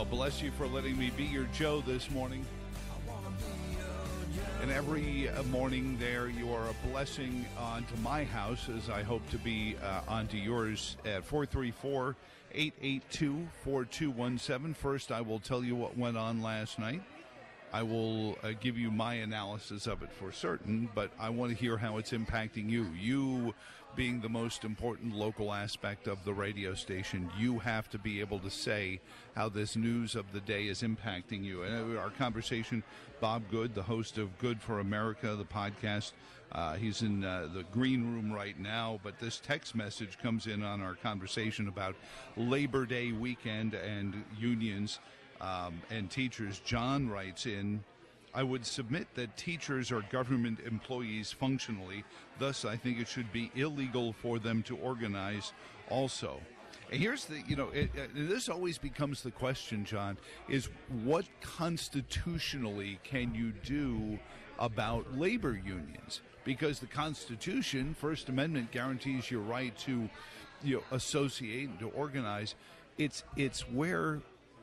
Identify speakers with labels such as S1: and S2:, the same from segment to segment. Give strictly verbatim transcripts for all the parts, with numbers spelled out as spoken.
S1: Well, bless you for letting me be your Joe this morning. And every morning there, you are a blessing onto my house, as I hope to be uh, onto yours at four three four, eight eight two, four two one seven. First, I will tell you what went on last night. I will uh, give you my analysis of it for certain, but I want to hear how it's impacting you. You being the most important local aspect of the radio station, you have to be able to say how this news of the day is impacting you. And our conversation, Bob Good, the host of Good for America, the podcast, uh, he's in uh, the green room right now, but this text message comes in on our conversation about Labor Day weekend and unions. Um, and teachers. John writes in, I would submit that teachers are government employees functionally. Thus, I think it should be illegal for them to organize also. And here's the, you know, it, it, this always becomes the question, John, is what constitutionally can you do about labor unions? Because the Constitution, First Amendment, guarantees your right to, you know, associate and to organize. It's it's where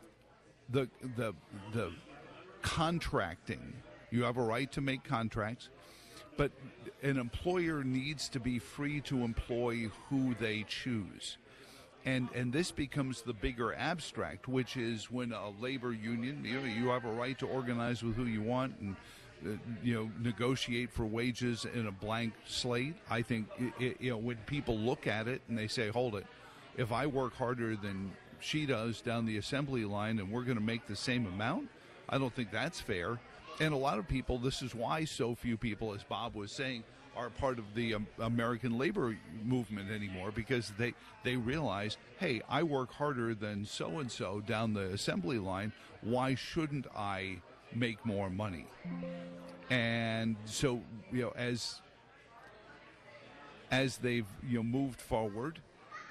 S1: The the the contracting, you have a right to make contracts, but an employer needs to be free to employ who they choose. And and this becomes the bigger abstract, which is when a labor union, you know, you have a right to organize with who you want and uh, you know, negotiate for wages in a blank slate. I think it, you know, when people look at it and they say, hold it, if I work harder than she does down the assembly line and we're going to make the same amount, I don't think that's fair. And a lot of people, this is why so few people, as Bob was saying, are part of the um, American labor movement anymore, because they, they realize, hey, I work harder than so-and-so down the assembly line. Why shouldn't I make more money? And so, you know, as as they've, you know, moved forward,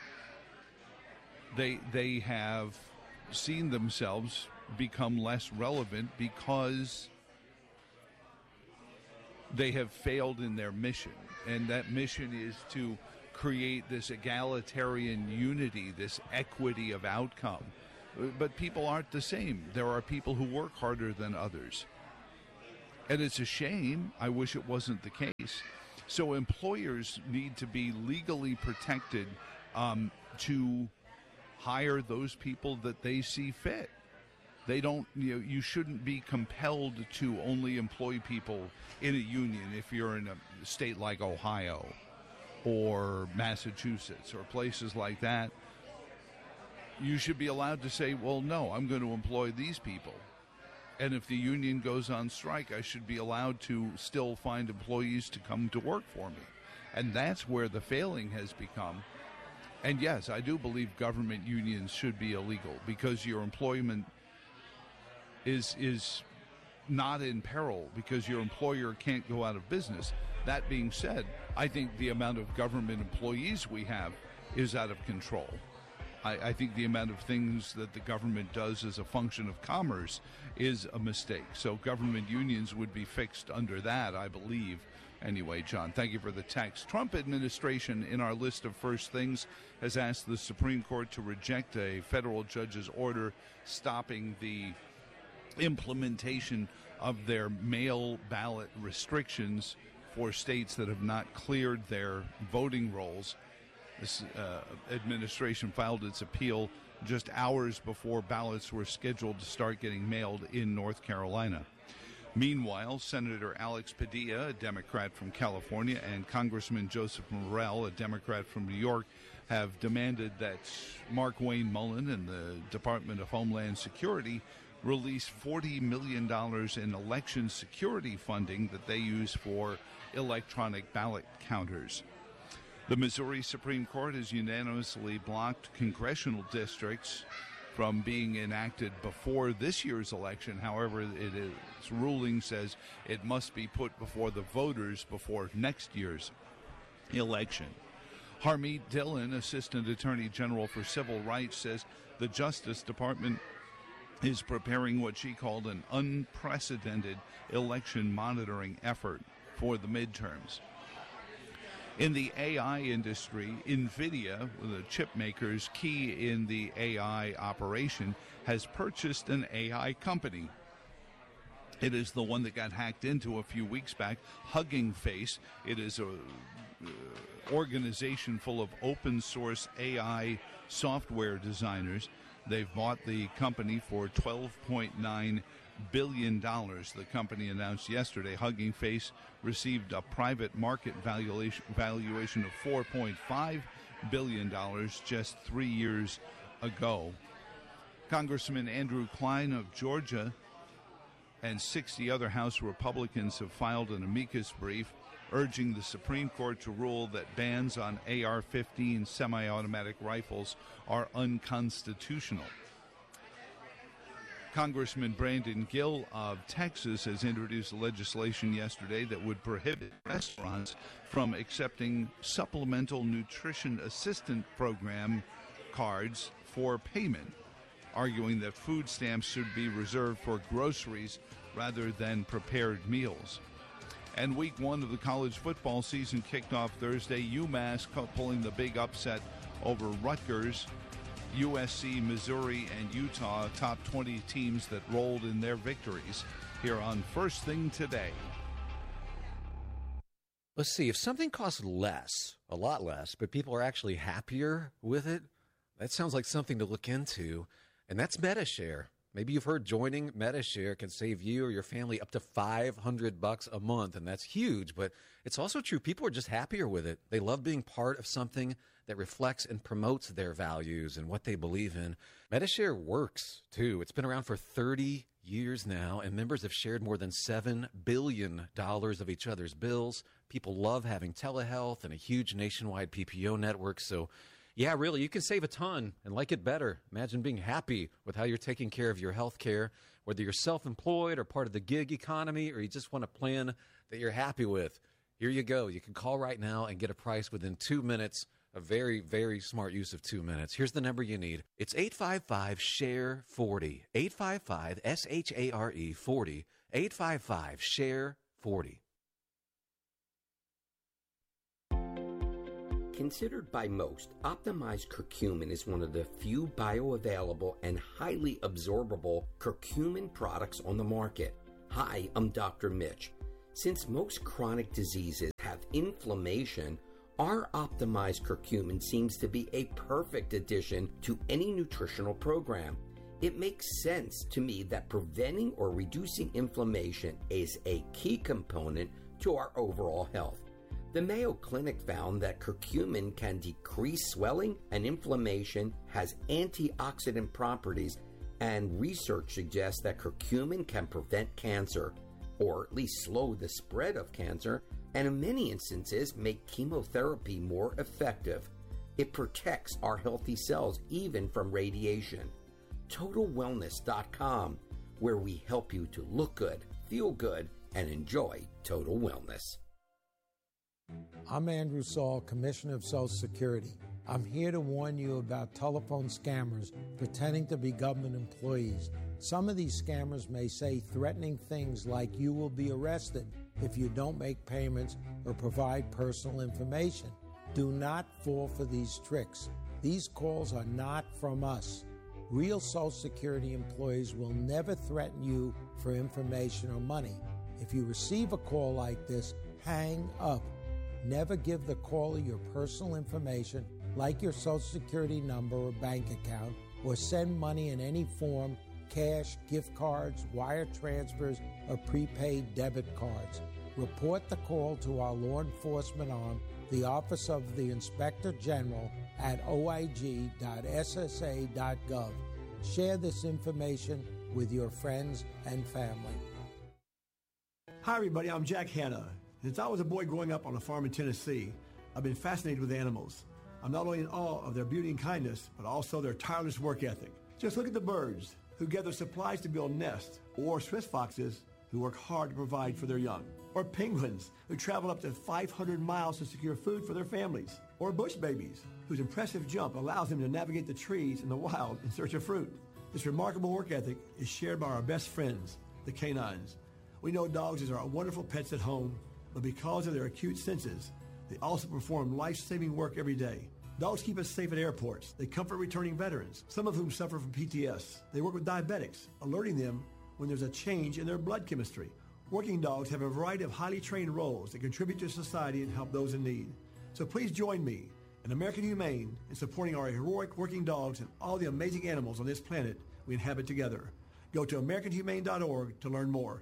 S1: They they have seen themselves become less relevant because they have failed in their mission. And that mission is to create this egalitarian unity, this equity of outcome. But people aren't the same. There are people who work harder than others. And it's a shame. I wish it wasn't the case. So employers need to be legally protected um, to hire those people that they see fit. They don't, you know, you shouldn't be compelled to only employ people in a union if you're in a state like Ohio or Massachusetts or places like that. You should be allowed to say, well, no, I'm going to employ these people. And if the union goes on strike, I should be allowed to still find employees to come to work for me. And that's where the failing has become. And yes, I do believe government unions should be illegal because your employment is is not in peril because your employer can't go out of business. That being said, I think the amount of government employees we have is out of control. I, I think the amount of things that the government does as a function of commerce is a mistake. So government unions would be fixed under that, I believe. Anyway, John, thank you for the text. Trump administration, in our list of first things, has asked the Supreme Court to reject a federal judge's order stopping the implementation of their mail ballot restrictions for states that have not cleared their voting rolls. This uh, administration filed its appeal just hours before ballots were scheduled to start getting mailed in North Carolina. Meanwhile, Senator Alex Padilla, a Democrat from California, and Congressman Joseph Morell, a Democrat from New York, have demanded that Mark Wayne Mullen and the Department of Homeland Security release forty million dollars in election security funding that they use for electronic ballot counters. The Missouri Supreme Court has unanimously blocked congressional districts from being enacted before this year's election. However, it is, its ruling says it must be put before the voters before next year's election. Harmeet Dillon, Assistant Attorney General for Civil Rights, says the Justice Department is preparing what she called an unprecedented election monitoring effort for the midterms. In the A I industry, NVIDIA, the chip makers key in the A I operation, has purchased an A I company. It is the one that got hacked into a few weeks back, Hugging Face. It is a uh, organization full of open source A I software designers. They've bought the company for twelve point nine billion dollars. The company announced yesterday Hugging Face received a private market valuation valuation of four point five billion dollars just three years ago. Congressman Andrew Klein of Georgia and sixty other House Republicans have filed an amicus brief urging the Supreme Court to rule that bans on A R fifteen semi-automatic rifles are unconstitutional. Congressman Brandon Gill of Texas has introduced legislation yesterday that would prohibit restaurants from accepting supplemental nutrition assistant program cards for payment, arguing that food stamps should be reserved for groceries rather than prepared meals. And week one of the college football season kicked off Thursday. UMass pulling the big upset over Rutgers. U S C, Missouri, and Utah, top twenty teams that rolled in their victories. Here on First Thing Today.
S2: Let's see, if something costs less, a lot less, but people are actually happier with it, that sounds like something to look into, and that's MediShare. Maybe you've heard joining MediShare can save you or your family up to five hundred bucks a month, and that's huge, but it's also true. People are just happier with it. They love being part of something that reflects and promotes their values and what they believe in. MediShare works, too. It's been around for thirty years now, and members have shared more than seven billion dollars of each other's bills. People love having telehealth and a huge nationwide P P O network, so yeah, really, you can save a ton and like it better. Imagine being happy with how you're taking care of your health care, whether you're self-employed or part of the gig economy, or you just want a plan that you're happy with. Here you go. You can call right now and get a price within two minutes. A very, very smart use of two minutes. Here's the number you need. It's eight five five, S H A R E forty. eight five five, S H A R E forty. eight five five, S H A R E forty.
S3: Considered by most, optimized curcumin is one of the few bioavailable and highly absorbable curcumin products on the market. Hi, I'm Doctor Mitch. Since most chronic diseases have inflammation, our optimized curcumin seems to be a perfect addition to any nutritional program. It makes sense to me that preventing or reducing inflammation is a key component to our overall health. The Mayo Clinic found that curcumin can decrease swelling and inflammation, has antioxidant properties, and research suggests that curcumin can prevent cancer, or at least slow the spread of cancer, and in many instances make chemotherapy more effective. It protects our healthy cells even from radiation. Total Wellness dot com, where we help you to look good, feel good, and enjoy total wellness.
S4: I'm Andrew Saul, Commissioner of Social Security. I'm here to warn you about telephone scammers pretending to be government employees. Some of these scammers may say threatening things like you will be arrested if you don't make payments or provide personal information. Do not fall for these tricks. These calls are not from us. Real Social Security employees will never threaten you for information or money. If you receive a call like this, hang up. Never give the caller your personal information, like your Social Security number or bank account, or send money in any form, cash, gift cards, wire transfers, or prepaid debit cards. Report the call to our law enforcement arm, the Office of the Inspector General, at O I G dot S S A dot gov. Share this information with your friends and family.
S5: Hi, everybody. I'm Jack Hanna. Since I was a boy growing up on a farm in Tennessee, I've been fascinated with animals. I'm not only in awe of their beauty and kindness, but also their tireless work ethic. Just look at the birds who gather supplies to build nests, or Swiss foxes who work hard to provide for their young, or penguins who travel up to five hundred miles to secure food for their families, or bush babies whose impressive jump allows them to navigate the trees in the wild in search of fruit. This remarkable work ethic is shared by our best friends, the canines. We know dogs are our wonderful pets at home, but because of their acute senses, They also perform life-saving work every day. Dogs keep us safe at airports. They comfort returning veterans, some of whom suffer from P T S. They work with diabetics, alerting them when there's a change in their blood chemistry. Working dogs have a variety of highly trained roles that contribute to society and help those in need. So please join me, an American Humane, in supporting our heroic working dogs and all the amazing animals on this planet we inhabit together. Go to american humane dot org to learn more.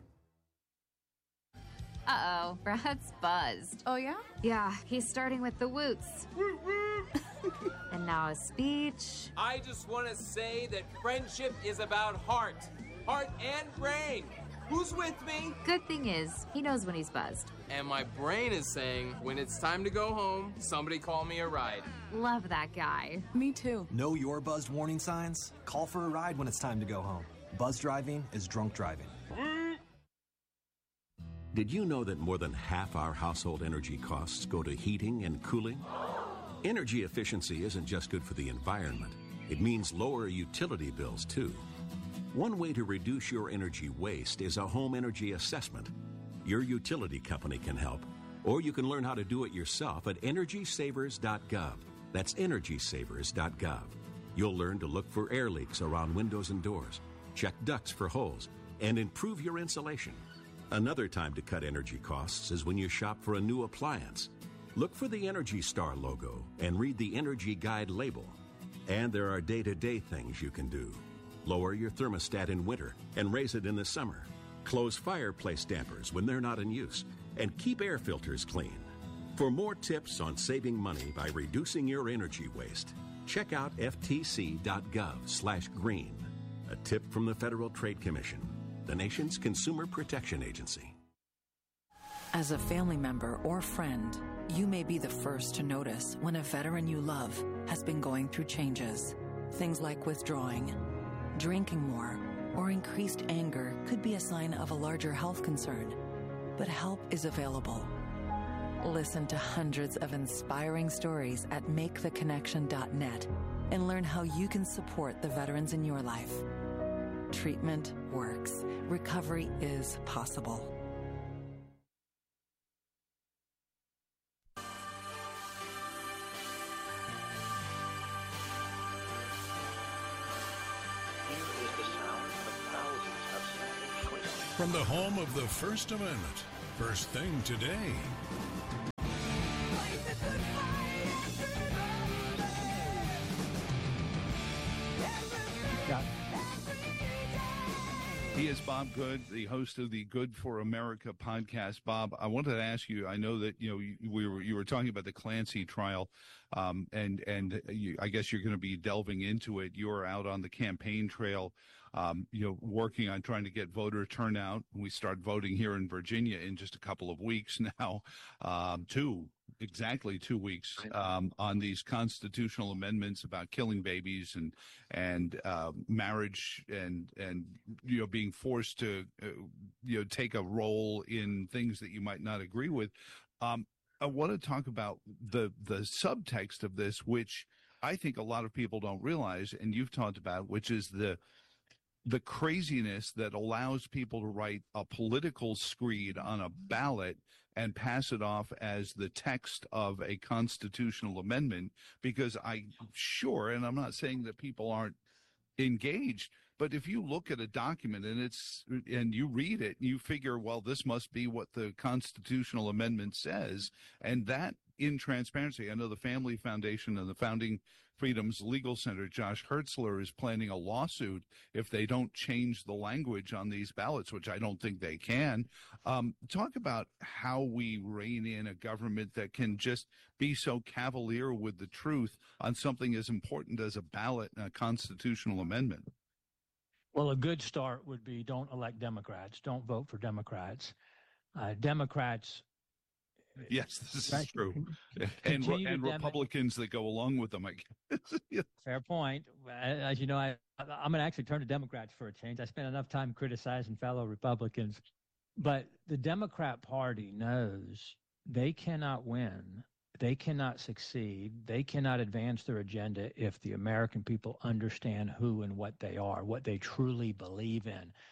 S6: Uh-oh, Brad's buzzed.
S7: Oh, yeah?
S6: Yeah, he's starting with the woots. And now a speech.
S8: I just want to say that friendship is about heart. Heart and brain. Who's with me?
S6: Good thing is, he knows when he's buzzed.
S8: And my brain is saying, when it's time to go home, somebody call me a ride.
S6: Love that guy.
S7: Me too.
S9: Know your buzzed warning signs? Call for a ride when it's time to go home. Buzz driving is drunk driving.
S10: Did you know that more than half our household energy costs go to heating and cooling? Energy efficiency isn't just good for the environment. It means lower utility bills, too. One way to reduce your energy waste is a home energy assessment. Your utility company can help, or you can learn how to do it yourself at energy savers dot gov. That's energy savers dot gov. You'll learn to look for air leaks around windows and doors, check ducts for holes, and improve your insulation. Another time to cut energy costs is when you shop for a new appliance. Look for the Energy Star logo and read the Energy Guide label. And there are day-to-day things you can do. Lower your thermostat in winter and raise it in the summer. Close fireplace dampers when they're not in use. And keep air filters clean. For more tips on saving money by reducing your energy waste, check out f t c dot gov slash green. A tip from the Federal Trade Commission, the nation's consumer protection agency.
S11: As a family member or friend, you may be the first to notice when a veteran you love has been going through changes. Things like withdrawing, drinking more, or increased anger could be a sign of a larger health concern. But help is available. Listen to hundreds of inspiring stories at make the connection dot net and learn how you can support the veterans in your life. Treatment works. Recovery is possible.
S12: From the home of the First Amendment, First Thing Today.
S1: He is Bob Good, the host of the Good for America podcast. Bob, I wanted to ask you, I know that, you know, you, we were, you were talking about the Clancy trial, um, and, and you, I guess you're going to be delving into it. You're out on the campaign trail, um, you know, working on trying to get voter turnout. We start voting here in Virginia in just a couple of weeks now, um, two, exactly two weeks, um, on these constitutional amendments about killing babies and, and, uh, marriage and, and, you know, being forced to, uh, you know, take a role in things that you might not agree with. Um, I want to talk about the, the subtext of this, which I think a lot of people don't realize, and you've talked about, which is the, the craziness that allows people to write a political screed on a ballot and pass it off as the text of a constitutional amendment, because I'm sure, and I'm not saying that people aren't engaged, but if you look at a document and it's, and you read it, you figure, well, this must be what the constitutional amendment says. And that, in transparency, I know the Family Foundation and the Founding Freedoms Legal Center, Josh Hertzler, is planning a lawsuit if they don't change the language on these ballots, which I don't think they can. Um, talk about how we rein in a government that can just be so cavalier with the truth on something as important as a ballot and a constitutional amendment.
S13: Well, a good start would be don't elect Democrats. Don't vote for Democrats. Uh, Democrats.
S1: Yes, this is true. And, and Republicans that go along with them, I guess. Yeah.
S13: Fair point. As you know, I, I'm going to actually turn to Democrats for a change. I spent enough time criticizing fellow Republicans. But the Democrat Party knows they cannot win. They cannot succeed. They cannot advance their agenda if the American people understand who and what they are, what they truly believe in.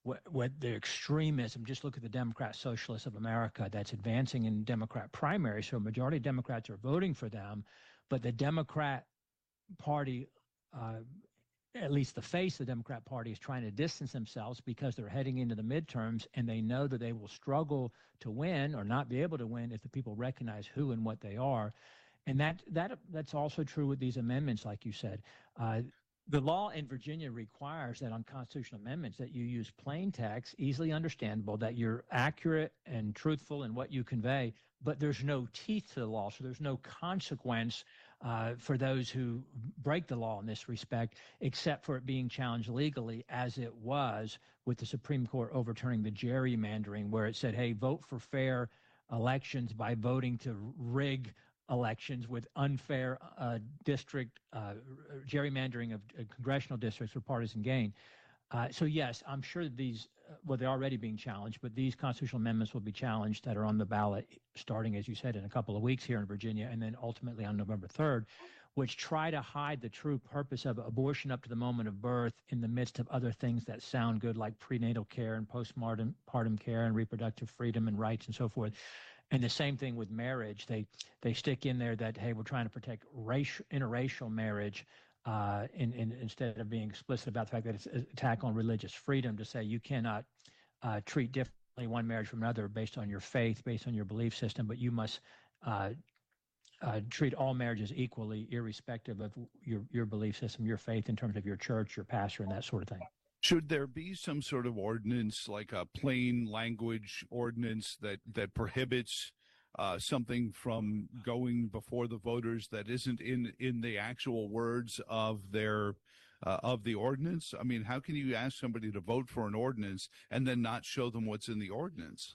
S13: what, what the extremism, just look at the Democrat Socialists of America that's advancing in Democrat primaries. So a majority of Democrats are voting for them, but the Democrat Party, uh, at least the face of the Democrat Party, is trying to distance themselves because they're heading into the midterms and they know that they will struggle to win or not be able to win if the people recognize who and what they are. And that that that's also true with these amendments, like you said. Uh, the law in Virginia requires that on constitutional amendments that you use plain text, easily understandable, that you're accurate and truthful in what you convey, but there's no teeth to the law, so there's no consequence uh, for those who break the law in this respect, except for it being challenged legally, as it was with the Supreme Court overturning the gerrymandering, where it said, hey, vote for fair elections by voting to rig elections with unfair uh, district uh, gerrymandering of uh, congressional districts for partisan gain. Uh, so, yes, I'm sure that these, uh, well, they're already being challenged, but these constitutional amendments will be challenged that are on the ballot starting, as you said, in a couple of weeks here in Virginia, and then ultimately on November third, which try to hide the true purpose of abortion up to the moment of birth in the midst of other things that sound good, like prenatal care and postpartum partum care and reproductive freedom and rights and so forth. And the same thing with marriage. They they stick in there that, hey, we're trying to protect racial, interracial marriage uh, in, in, instead of being explicit about the fact that it's an attack on religious freedom, to say you cannot uh, treat differently one marriage from another based on your faith, based on your belief system, but you must uh, uh, treat all marriages equally, irrespective of your, your belief system, your faith in terms of your church, your pastor, and that sort of thing.
S1: Should there be some sort of ordinance, like a plain language ordinance that, that prohibits uh, something from going before the voters that isn't in, in the actual words of their uh, of the ordinance? I mean, how can you ask somebody to vote for an ordinance and then not show them what's in the ordinance?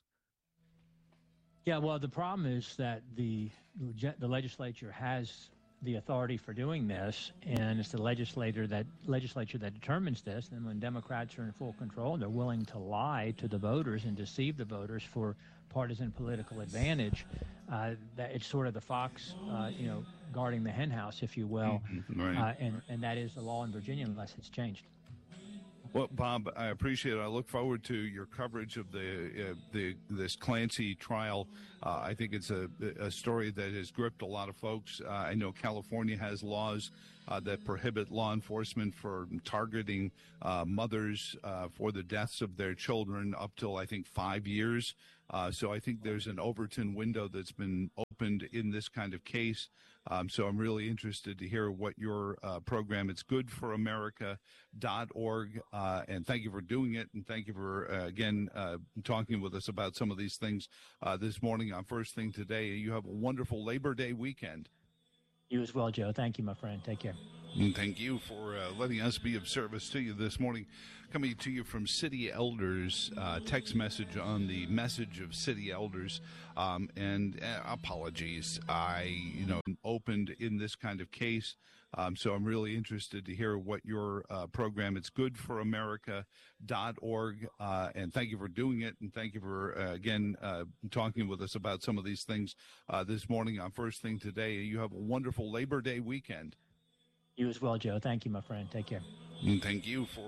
S13: Yeah, well, the problem is that the the legislature has the authority for doing this, and it's the legislator that legislature that determines this. And when Democrats are in full control, they're willing to lie to the voters and deceive the voters for partisan political advantage. Uh, that it's sort of the fox, uh, you know, guarding the hen house, if you will.
S1: Mm-hmm, right.
S13: uh, and and that is the law in Virginia, unless it's changed.
S1: Well, Bob, I appreciate it. I look forward to your coverage of the uh, the this Clancy trial. Uh, I think it's a, a story that has gripped a lot of folks. Uh, I know California has laws uh, that prohibit law enforcement from targeting uh, mothers uh, for the deaths of their children up till, I think, five years. Uh, so I think there's an Overton window that's been opened in this kind of case. Um, so I'm really interested to hear what your uh, program, it's good for america dot org, uh, and thank you for doing it, and thank you for, uh, again, uh, talking with us about some of these things uh, this morning on First Thing Today. You have a wonderful Labor Day weekend.
S13: You as well, Joe. Thank you, my friend. Take care.
S1: And thank you for uh, letting us be of service to you this morning. Coming to you from City Elders, uh, text message on the message of City Elders. Um, and uh, apologies, I, you know, opened in this kind of case. Um, so I'm really interested to hear what your uh, program, it's good for america dot org. Uh, and thank you for doing it. And thank you for, uh, again, uh, talking with us about some of these things uh, this morning on First Thing Today. You have a wonderful Labor Day weekend.
S13: You as well, Joe. Thank you, my friend. Take care.
S1: And thank you for